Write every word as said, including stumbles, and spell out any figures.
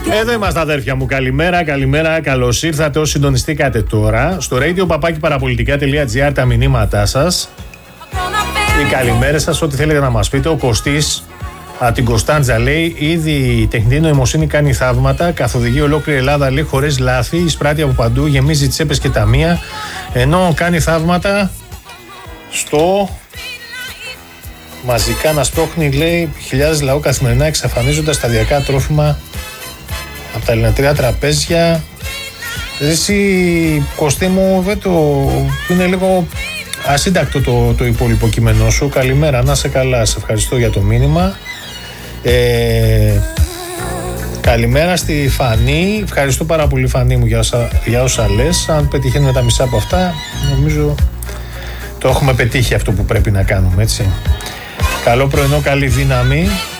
Εδώ είμαστε, αδέρφια μου. Καλημέρα, καλημέρα. Καλώς ήρθατε όσοι συντονιστήκατε τώρα. Στο radio παπάκι παραπολιτικά τελεία τζι άρ τα μηνύματά σας. Οι καλημέρες σας, ό,τι θέλετε να μας πείτε. Ο Κωστής από την Κωνσταντζα λέει: ήδη η τεχνητή νοημοσύνη κάνει θαύματα. Καθοδηγεί ολόκληρη Ελλάδα, λέει, χωρίς λάθη. Εισπράττει από παντού, γεμίζει τσέπες και ταμεία. Ενώ κάνει θαύματα στο. Μαζικά να σπρώχνει, λέει, χιλιάδες λαού καθημερινά εξαφανίζοντας σταδιακά τρόφιμα από τα ελληνικά τραπέζια. Εσύ, Κωστή μου, δεν το... είναι λίγο ασύντακτο το, το υπόλοιπο κείμενό σου. Καλημέρα, να είσαι καλά, σε ευχαριστώ για το μήνυμα. Ε, καλημέρα στη Φανή. Ευχαριστώ πάρα πολύ, Φανή μου, για όσα, για όσα λες. Αν πετυχαίνουμε τα μισά από αυτά, νομίζω το έχουμε πετύχει αυτό που πρέπει να κάνουμε, έτσι. Καλό πρωινό, καλή δύναμη.